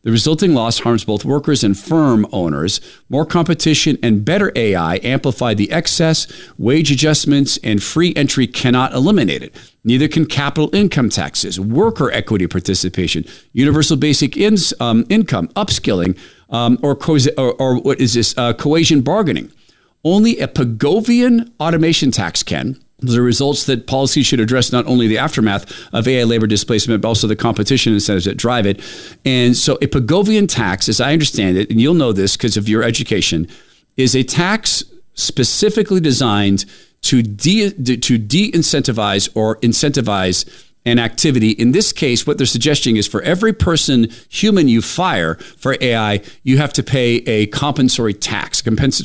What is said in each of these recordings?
The resulting loss harms both workers and firm owners. More competition and better AI amplify the excess. Wage adjustments and free entry cannot eliminate it. Neither can capital income taxes, worker equity participation, universal basic income, upskilling, or what is this, cohesion bargaining. Only a Pigovian automation tax can. Those are results that policy should address not only the aftermath of AI labor displacement, but also the competition incentives that drive it. And so a Pigovian tax, as I understand it, and you'll know this because of your education, is a tax specifically designed to de-incentivize or incentivize an activity. In this case, what they're suggesting is for every human you fire for AI, you have to pay a compensatory tax.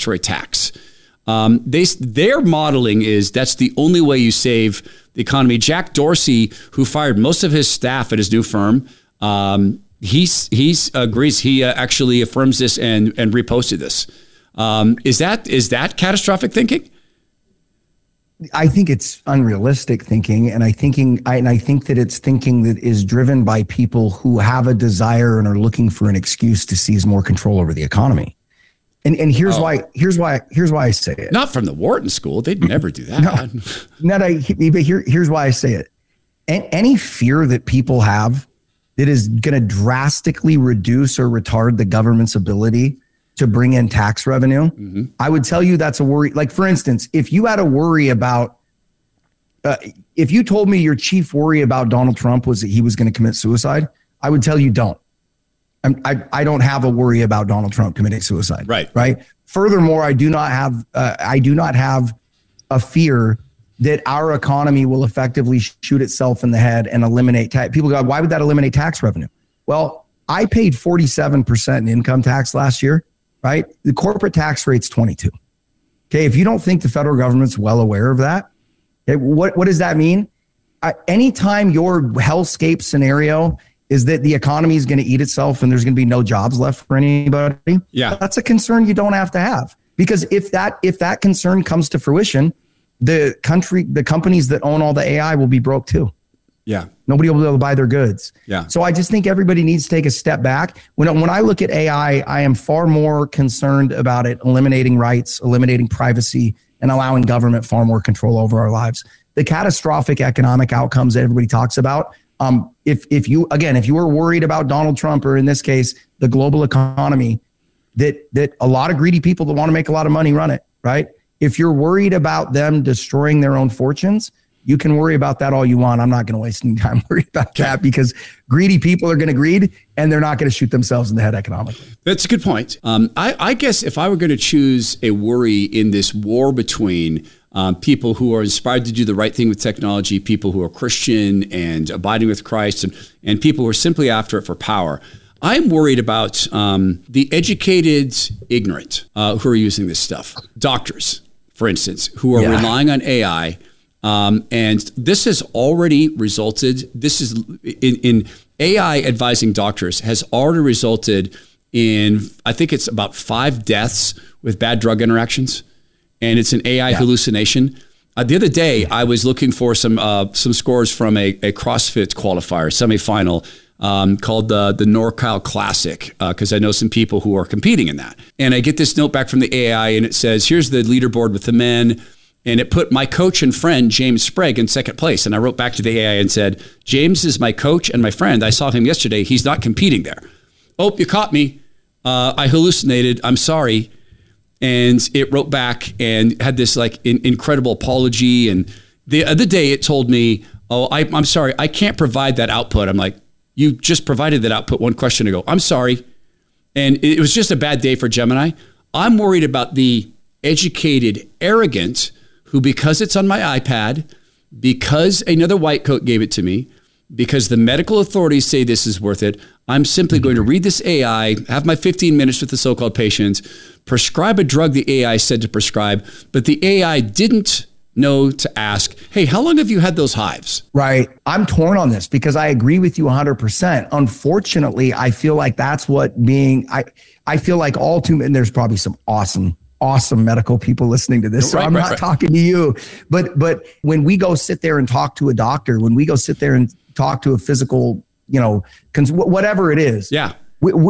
Their modeling is that's the only way you save the economy. Jack Dorsey, who fired most of his staff at his new firm, he agrees. He actually affirms this and reposted this. Is that catastrophic thinking? I think it's unrealistic thinking, and I think that it's thinking that is driven by people who have a desire and are looking for an excuse to seize more control over the economy. And here's why I say it. Not from the Wharton School. They'd never do that. But here's why I say it. Any fear that people have that is going to drastically reduce or retard the government's ability to bring in tax revenue, I would tell you that's a worry. Like, for instance, if you had a worry about, if you told me your chief worry about Donald Trump was that he was going to commit suicide, I would tell you don't. I don't have a worry about Donald Trump committing suicide. Right. Furthermore, I do not have a fear that our economy will effectively shoot itself in the head and eliminate tax. People go, why would that eliminate tax revenue? Well, I paid 47% in income tax last year. Right. The corporate tax rate's 22. Okay. If you don't think the federal government's well aware of that, okay, what does that mean? Anytime your hellscape scenario is that the economy is going to eat itself and there's going to be no jobs left for anybody. Yeah. That's a concern you don't have to have, because if that concern comes to fruition, the companies that own all the AI will be broke too. Yeah. Nobody will be able to buy their goods. Yeah. So I just think everybody needs to take a step back. When I look at AI, I am far more concerned about it eliminating rights, eliminating privacy, and allowing government far more control over our lives. The catastrophic economic outcomes that everybody talks about, if you were worried about Donald Trump, or in this case, the global economy, that a lot of greedy people that want to make a lot of money run it, right? If you're worried about them destroying their own fortunes, you can worry about that all you want. I'm not going to waste any time worrying about that, because greedy people are going to greed and they're not going to shoot themselves in the head economically. That's a good point. I guess if I were going to choose a worry in this war between people who are inspired to do the right thing with technology, people who are Christian and abiding with Christ, and people who are simply after it for power, I'm worried about the educated ignorant who are using this stuff. Doctors, for instance, who are relying on AI. And this has already resulted, in AI advising doctors has already resulted in, I think it's about 5 deaths with bad drug interactions. And it's an AI hallucination. The other day, I was looking for some scores from a CrossFit qualifier, semifinal, called the NorCal Classic, because I know some people who are competing in that. And I get this note back from the AI, and it says, here's the leaderboard with the men. And it put my coach and friend, James Sprague, in second place. And I wrote back to the AI and said, James is my coach and my friend. I saw him yesterday. He's not competing there. Oh, you caught me. I hallucinated. I'm sorry. And it wrote back and had this incredible apology. And the other day it told me, oh, I'm sorry. I can't provide that output. I'm like, you just provided that output one question ago. I'm sorry. And it was just a bad day for Gemini. I'm worried about the educated, arrogant, who, because it's on my iPad, because another white coat gave it to me, because the medical authorities say this is worth it, I'm simply going to read this AI, have my 15 minutes with the so-called patient, prescribe a drug the AI said to prescribe, but the AI didn't know to ask, hey, how long have you had those hives? Right. I'm torn on this because I agree with you 100%. Unfortunately, I feel like that's what I feel like and there's probably some awesome medical people listening to this. So I'm not talking to you, but when we go sit there and talk to a doctor, when we go sit there and talk to a physical, whatever it is. Yeah.